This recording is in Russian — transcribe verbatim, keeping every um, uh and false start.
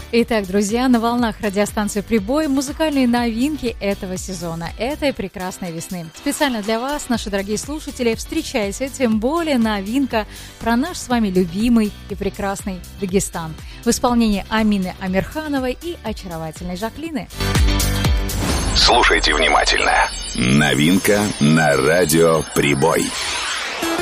Итак, друзья, на волнах радиостанции «Прибой» музыкальные новинки этого сезона, этой прекрасной весны. Специально для вас, наши дорогие слушатели, встречайте, тем более новинка про наш с вами любимый и прекрасный Дагестан в исполнении Амины Амирхановой и очаровательной Жаклины. Слушайте внимательно. Новинка на радио «Прибой».